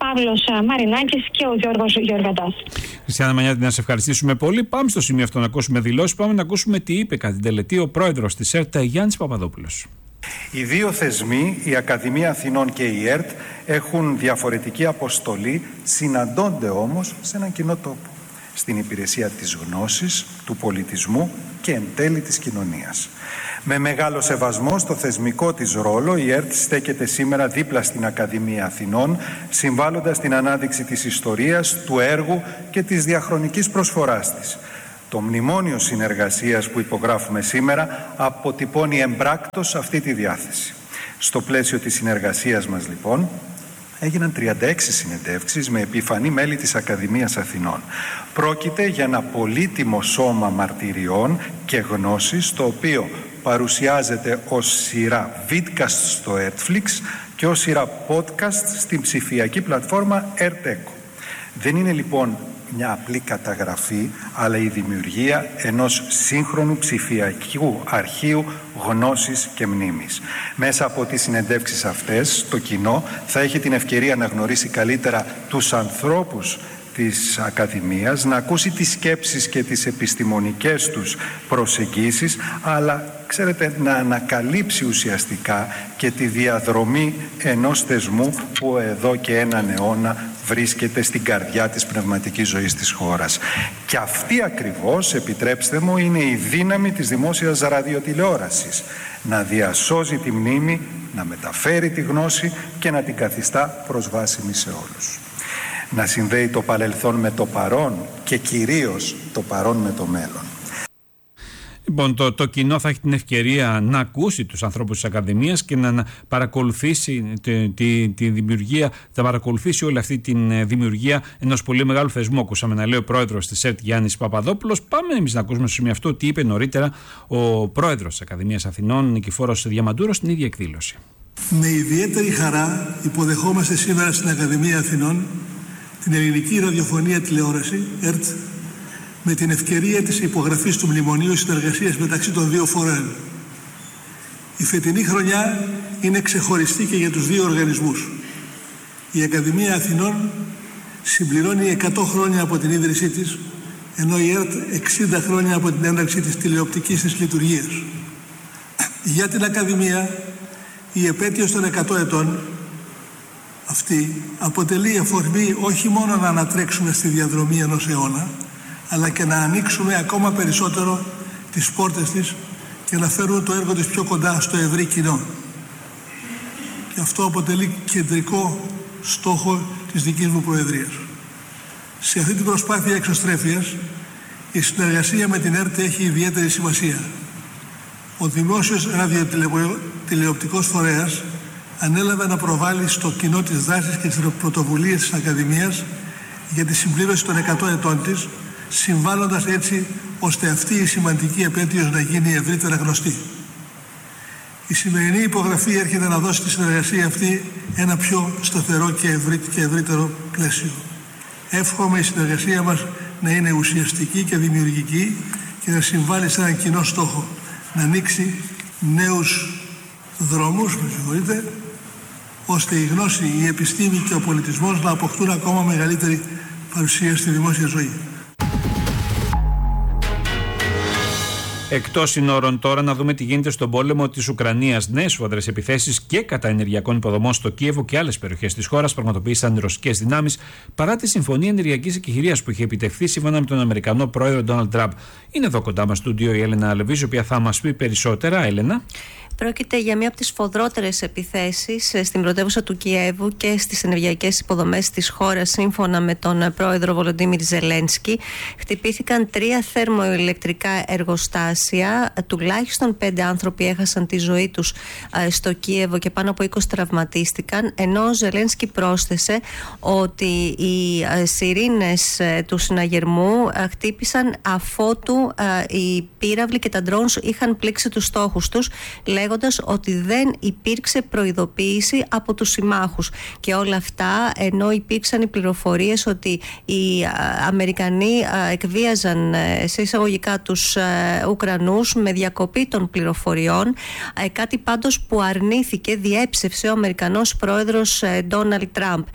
Παύλος Μαρινάκης και ο Γιώργος Γεωργαντάς. Χριστιανά Μανιάτη, να σε ευχαριστήσουμε πολύ. Πάμε στο σημείο αυτό να ακούσουμε δηλώσεις. Πάμε να ακούσουμε τι είπε κατά την τελετή ο πρόεδρος της ΕΡΤ, Γιάννης Παπαδόπουλος. Οι δύο θεσμοί, η Ακαδημία Αθηνών και η ΕΡΤ, έχουν διαφορετική αποστολή, συναντώνται όμως σε έναν κοινό τόπο, στην υπηρεσία της γνώσης, του πολιτισμού και εν τέλει της κοινωνίας. Με μεγάλο σεβασμό στο θεσμικό της ρόλο, η ΕΡΤ στέκεται σήμερα δίπλα στην Ακαδημία Αθηνών, συμβάλλοντας στην ανάδειξη της ιστορίας, του έργου και της διαχρονικής προσφοράς της. Το μνημόνιο συνεργασίας που υπογράφουμε σήμερα αποτυπώνει εμπράκτος αυτή τη διάθεση. Στο πλαίσιο της συνεργασίας μας, λοιπόν, έγιναν τριάντα έξι συνεντεύξεις με επιφανή μέλη της Ακαδημίας Αθηνών. Πρόκειται για ένα πολύτιμο σώμα μαρτυριών και γνώσης, το οποίο παρουσιάζεται ως σειρά vidcast στο Netflix και ως σειρά podcast στην ψηφιακή πλατφόρμα ERTECO. Δεν είναι λοιπόν μια απλή καταγραφή, αλλά η δημιουργία ενός σύγχρονου ψηφιακού αρχείου γνώσης και μνήμης. Μέσα από τις συνεντεύξεις αυτές, το κοινό θα έχει την ευκαιρία να γνωρίσει καλύτερα τους ανθρώπους της Ακαδημίας, να ακούσει τις σκέψεις και τις επιστημονικές τους προσεγγίσεις, αλλά ξέρετε, να ανακαλύψει ουσιαστικά και τη διαδρομή ενός θεσμού που εδώ και έναν αιώνα βρίσκεται στην καρδιά της πνευματικής ζωής της χώρας. Και αυτή ακριβώς, επιτρέψτε μου, είναι η δύναμη της δημόσιας ραδιοτηλεόρασης. Να διασώζει τη μνήμη, να μεταφέρει τη γνώση και να την καθιστά προσβάσιμη σε όλους. Να συνδέει το παρελθόν με το παρόν και κυρίως το παρόν με το μέλλον. Λοιπόν, το, το κοινό θα έχει την ευκαιρία να ακούσει τους ανθρώπους της Ακαδημίας και να, να παρακολουθήσει τη, τη, τη δημιουργία, θα παρακολουθήσει όλη αυτή τη δημιουργία ενός πολύ μεγάλου θεσμού. Ακούσαμε να λέει ο πρόεδρος της ΕΡΤ, Γιάννης Παπαδόπουλος. Πάμε εμείς να ακούσουμε στο σημείο αυτό τι είπε νωρίτερα ο πρόεδρος της Ακαδημίας Αθηνών, Νικηφόρος Διαμαντούρος, στην ίδια εκδήλωση. Με ιδιαίτερη χαρά υποδεχόμαστε σήμερα στην Ακαδημία Αθηνών την ελληνική ραδιοφωνία τηλεόραση, ΕΡΤ, με την ευκαιρία της υπογραφής του Μνημονίου Συνεργασίας μεταξύ των δύο φορέων. Η φετινή χρονιά είναι ξεχωριστή και για τους δύο οργανισμούς. Η Ακαδημία Αθηνών συμπληρώνει εκατό χρόνια από την ίδρυσή της, ενώ η ΕΡΤ εξήντα χρόνια από την έναρξη της τηλεοπτικής της λειτουργίας. Για την Ακαδημία, η επέτειος των εκατό ετών αυτή αποτελεί αφορμή όχι μόνο να ανατρέξουμε στη διαδρομή ενός αιώνα, αλλά και να ανοίξουμε ακόμα περισσότερο τις πόρτες της και να φέρουμε το έργο της πιο κοντά στο ευρύ κοινό. Και αυτό αποτελεί κεντρικό στόχο της δικής μου Προεδρίας. Σε αυτή την προσπάθεια εξωστρέφειας, η συνεργασία με την ΕΡΤ έχει ιδιαίτερη σημασία. Ο δημόσιος ραδιοτηλεοπτικός φορέας ανέλαβε να προβάλλει στο κοινό τις δράσεις και τις πρωτοβουλίες της Ακαδημίας για τη συμπλήρωση των εκατό ετών της, συμβάλλοντας έτσι ώστε αυτή η σημαντική επέτειος να γίνει ευρύτερα γνωστή. Η σημερινή υπογραφή έρχεται να δώσει τη συνεργασία αυτή ένα πιο σταθερό και, ευρύ, και ευρύτερο πλαίσιο. Εύχομαι η συνεργασία μας να είναι ουσιαστική και δημιουργική και να συμβάλλει σε έναν κοινό στόχο, να ανοίξει νέους δρόμους, με συγχωρείτε, ώστε η γνώση, η επιστήμη και ο πολιτισμός να αποκτούν ακόμα μεγαλύτερη παρουσία στη δημόσια ζωή. Εκτός συνόρων τώρα, να δούμε τι γίνεται στον πόλεμο της Ουκρανίας. Νέες σφοδρές επιθέσεις και κατά ενεργειακών υποδομών στο Κίεβο και άλλες περιοχές της χώρας πραγματοποίησαν οι ρωσικές δυνάμεις παρά τη συμφωνία ενεργειακής εκχειρίας που είχε επιτευχθεί σύμφωνα με τον Αμερικανό πρόεδρο Ντόναλντ Τραμπ. Είναι εδώ κοντά μας στο στούντιο η Έλενα Αλεβίζου, η οποία θα μας πει περισσότερα. Έλενα. Πρόκειται για μία από τις σφοδρότερες επιθέσεις στην πρωτεύουσα του Κιέβου και στις ενεργειακές υποδομές της χώρας, σύμφωνα με τον πρόεδρο Βολοντίμιρ Ζελένσκι. Χτυπήθηκαν τρία θερμοηλεκτρικά εργοστάσια. Τουλάχιστον πέντε άνθρωποι έχασαν τη ζωή τους στο Κιέβο και πάνω από είκοσι τραυματίστηκαν. Ενώ ο Ζελένσκι πρόσθεσε ότι οι σιρήνες του συναγερμού χτύπησαν αφότου οι πύραυλοι και τα ντρόουνς είχαν πλήξει τους στόχους τους, λέγοντας ότι δεν υπήρξε προειδοποίηση από τους συμμάχους. Και όλα αυτά ενώ υπήρξαν οι πληροφορίες ότι οι Αμερικανοί εκβίαζαν σε εισαγωγικά τους Ουκρανούς με διακοπή των πληροφοριών, κάτι πάντως που αρνήθηκε, διέψευσε ο Αμερικανός πρόεδρος Ντόναλντ Τραμπ.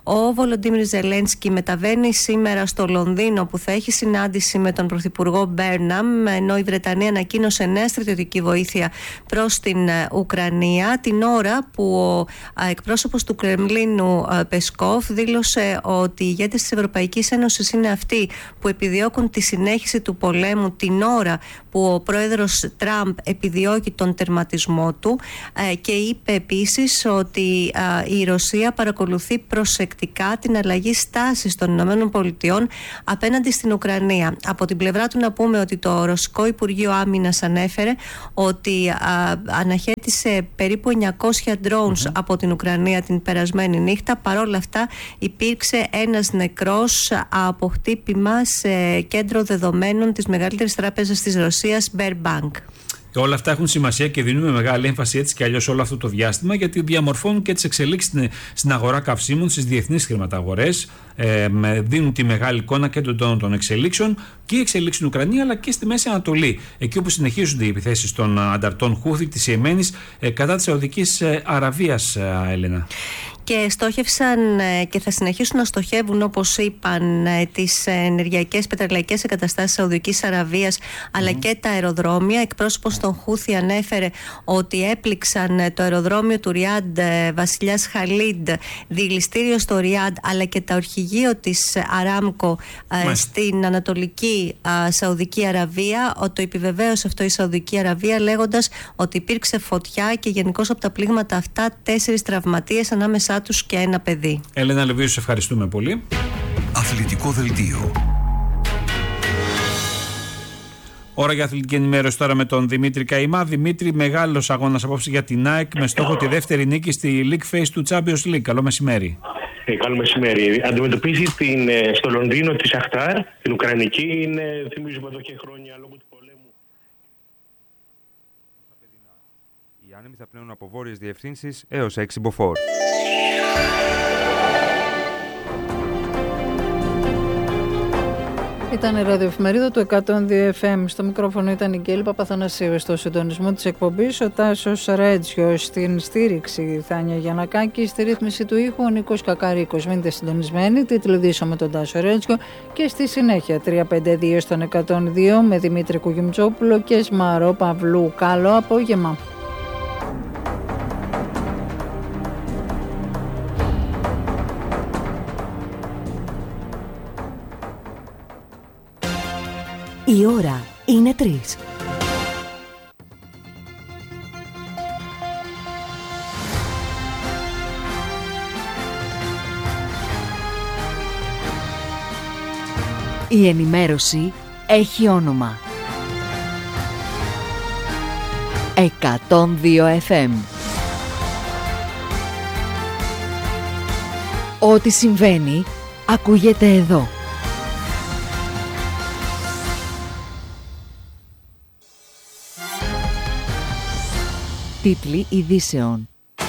Ο Βολοντίμιρ Ζελένσκι μεταβαίνει σήμερα στο Λονδίνο, που θα έχει συνάντηση με τον Πρωθυπουργό Μπέρναμ, ενώ η Βρετανία ανακοίνωσε νέα στρατιωτική βοήθεια προς την Ουκρανία, την ώρα που ο εκπρόσωπος του Κρεμλίνου Πεσκόφ δήλωσε ότι οι ηγέτες της Ευρωπαϊκής Ένωσης είναι αυτοί που επιδιώκουν τη συνέχιση του πολέμου την ώρα που ο πρόεδρος Τραμπ επιδιώκει τον τερματισμό του, και είπε επίσης ότι η Ρωσία παρακολουθεί προσεκτικά την αλλαγή στάσης των Ηνωμένων Πολιτειών απέναντι στην Ουκρανία. Από την πλευρά του να πούμε ότι το Ρωσικό Υπουργείο Άμυνας ανέφερε ότι αναχέτησε περίπου εννιακόσια drones mm-hmm. από την Ουκρανία την περασμένη νύχτα. Παρόλα αυτά υπήρξε ένας νεκρός από χτύπημα σε κέντρο δεδομένων της μεγαλύτερης τράπεζας της Ρωσίας, Sberbank. Όλα αυτά έχουν σημασία και δίνουμε μεγάλη έμφαση έτσι και αλλιώς όλο αυτό το διάστημα, γιατί διαμορφώνουν και τις εξελίξεις στην, στην αγορά καυσίμων, στις διεθνείς χρηματαγορές. Ε, δίνουν τη μεγάλη εικόνα και των τόνων των εξελίξεων, και οι εξελίξεις στην Ουκρανία αλλά και στη Μέση Ανατολή. Εκεί όπου συνεχίζονται οι επιθέσεις των ανταρτών Χούθη της Ιεμένης ε, κατά της Σαουδικής Αραβίας, ε, Έλενα. Και στόχευσαν και θα συνεχίσουν να στοχεύουν, όπως είπαν, τις ενεργειακές πετρελαϊκές εγκαταστάσεις Σαουδικής Αραβίας, αλλά mm. και τα αεροδρόμια. Εκπρόσωπος των Χούθη ανέφερε ότι έπληξαν το αεροδρόμιο του Ριάντ Βασιλιάς Χαλίντ, διελιστήριο στο Ριάντ, αλλά και τα ορχηγείο της Αράμκο mm. στην Ανατολική Σαουδική Αραβία. Το επιβεβαίωσε αυτό η Σαουδική Αραβία, λέγοντας ότι υπήρξε φωτιά και γενικώς από τα πλήγματα αυτά τέσσερις τραυματίες, ανάμεσα τους και ένα παιδί. Έλενα Λεβίου, σε ευχαριστούμε πολύ. Αθλητικό δελτίο. Ώρα για αθλητική ενημέρωση τώρα με τον Δημήτρη Καημά. Δημήτρη, μεγάλος αγώνας απόψε για την ΑΕΚ με στόχο τη δεύτερη νίκη στη League Phase του Champions League. Καλό μεσημέρι. Ε, καλό μεσημέρι. Αντιμετωπίζει την, στο Λονδίνο τη Σαχτάρ, την Ουκρανική. Είναι, θυμίζουμε εδώ και χρόνια λόγω του πολέμου. Οι άνεμοι θα πνέουν από βόρειες διευθύνσεις έως έξι μποφόρ. Ήταν η ραδιοεφημερίδα του εκατόν δύο εφ εμ. Στο μικρόφωνο ήταν η Γκέλη Παπαθανασίου. Στο συντονισμό της εκπομπής ο Τάσος Ρέτζιο. Στην στήριξη Θάνια Γιαννακάκη. Στη ρύθμιση του ήχου ο Νίκος Κακαρίκος. Μείνετε συντονισμένοι. Τίτλο με τον Τάσο Ρέτζιο. Και στη συνέχεια τριακόσια πενήντα δύο στον εκατόν δύο με Δημήτρη Κουγιουμτσόπουλο και Σμαρό Παυλού. Καλό απόγευμα. Η ώρα είναι τρεις. Η ενημέρωση έχει όνομα. εκατόν δύο εφ εμ. Ό,τι συμβαίνει ακούγεται εδώ. Τίτλοι ειδήσεων.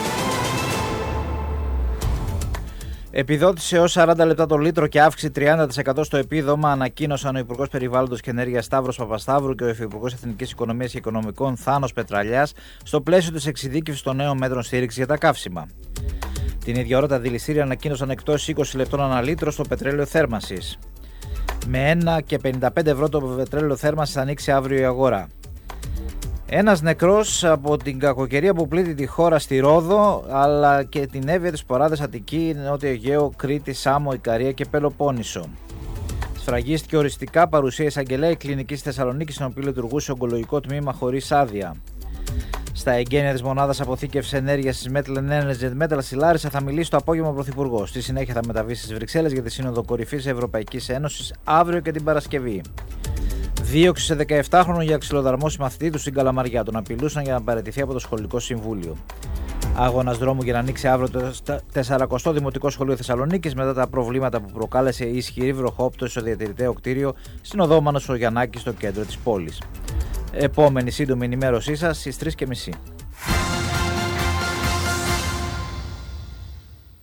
Επιδότηση έως σαράντα λεπτά το λίτρο και αύξηση τριάντα τοις εκατό στο επίδομα ανακοίνωσαν ο Υπουργός Περιβάλλοντος και Ενέργειας Σταύρος Παπασταύρου και ο Υφυπουργός Εθνικής Οικονομίας και Οικονομικών Θάνος Πετραλιάς στο πλαίσιο της εξειδίκευσης των νέων μέτρων στήριξης για τα καύσιμα. Την ίδια ώρα τα δηληστήρια ανακοίνωσαν εκτός είκοσι λεπτών ανά λίτρο στο πετρέλαιο θέρμανσης. Με ένα και πενήντα πέντε ευρώ το πετρέλαιο θέρμανσης θα ανοίξει αύριο η αγορά. Ένας νεκρός από την κακοκαιρία που πλήττει τη χώρα στη Ρόδο, αλλά και την Εύβοια, της Ποράδας, Αττική, Νότιο Αιγαίο, Κρήτη, Σάμο, Ικαρία και Πελοπόννησο. Σφραγίστηκε οριστικά παρουσία εισαγγελέα η κλινική στη Θεσσαλονίκη, στην οποία λειτουργούσε ογκολογικό τμήμα χωρίς άδεια. Στα εγγένεια της μονάδας αποθήκευσης ενέργειας της Metal Energy Metal στη Λάρισα θα μιλήσει το απόγευμα ο Πρωθυπουργός. Στη συνέχεια θα μεταβεί στις Βρυξέλλες για τη Σύνοδο Κορυφής Ευρωπαϊκής Ένωσης αύριο και την Παρασκευή. Δίωξη σε δεκαεπτάχρονο για ξυλοδαρμόση μαθητή του στην Καλαμαριά. Τον απειλούσαν για να παραιτηθεί από το σχολικό συμβούλιο. Αγώνας δρόμου για να ανοίξει αύριο το τεσσαρακοστό Δημοτικό Σχολείο Θεσσαλονίκης μετά τα προβλήματα που προκάλεσε η ισχυρή βροχόπτωση στο διατηρηταίο κτίριο στην οδό Μάνος Γιαννάκη στο κέντρο της πόλης. Επόμενη σύντομη ενημέρωσή σας στις τρεις και μισή.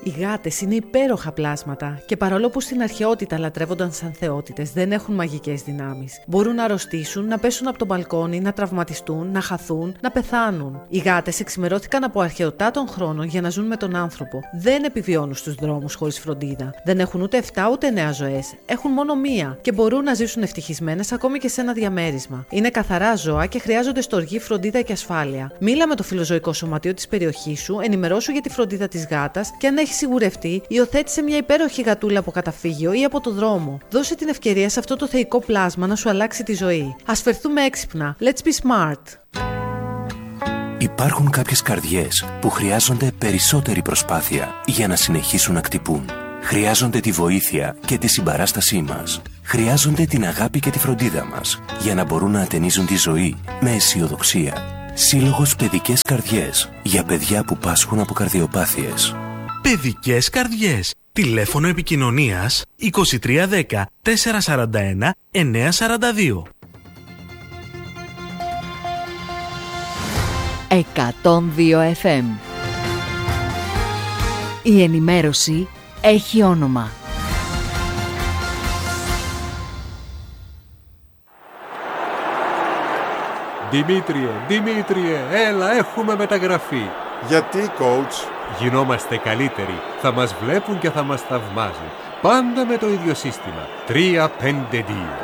Οι γάτες είναι υπέροχα πλάσματα και παρόλο που στην αρχαιότητα λατρεύονταν σαν θεότητες, δεν έχουν μαγικές δυνάμεις. Μπορούν να αρρωστήσουν, να πέσουν από το μπαλκόνι, να τραυματιστούν, να χαθούν, να πεθάνουν. Οι γάτες εξημερώθηκαν από αρχαιοτά των χρόνων για να ζουν με τον άνθρωπο. Δεν επιβιώνουν στους δρόμους χωρίς φροντίδα. Δεν έχουν ούτε εφτά ούτε εννέα ζωές. Έχουν μόνο μία και μπορούν να ζήσουν ευτυχισμένες ακόμη και σε ένα διαμέρισμα. Είναι καθαρά ζώα και χρειάζονται στοργή, φροντίδα και ασφάλεια. Μίλα με το φιλοζωικό σωματείο της περιοχής σου, ενημερώσου για τη φροντίδα της γάτας και αν έχει σιγουρευτεί, υιοθέτησε μια υπέροχη γατούλα από καταφύγιο ή από το δρόμο. Δώσε την ευκαιρία σε αυτό το θεϊκό πλάσμα να σου αλλάξει τη ζωή. Ας φερθούμε έξυπνα. Let's be smart. Υπάρχουν κάποιες καρδιές που χρειάζονται περισσότερη προσπάθεια για να συνεχίσουν να χτυπούν. Χρειάζονται τη βοήθεια και τη συμπαράστασή μας. Χρειάζονται την αγάπη και τη φροντίδα μας για να μπορούν να ατενίζουν τη ζωή με αισιοδοξία. Σύλλογος Παιδικές Καρδιές για παιδιά που πάσχουν από καρδιοπάθειες. Παιδικές Καρδιές. Τηλέφωνο επικοινωνίας είκοσι τρία δέκα τετρακόσια σαράντα ένα εννιακόσια σαράντα δύο. εκατόν δύο εφ εμ. Η ενημέρωση έχει όνομα. Δημήτριε, Δημήτριε, έλα, έχουμε μεταγραφή. Γιατί, coach? Γινόμαστε καλύτεροι, θα μας βλέπουν και θα μας θαυμάζουν. Πάντα με το ίδιο σύστημα, τρία πέντε δύο.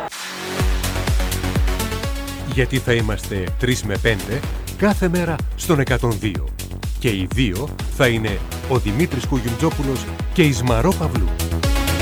Γιατί θα είμαστε τρεις με πέντε κάθε μέρα στον εκατόν δύο. Και οι δύο θα είναι ο Δημήτρης Κουγιουμτζόπουλος και η Σμαρό Παυλού.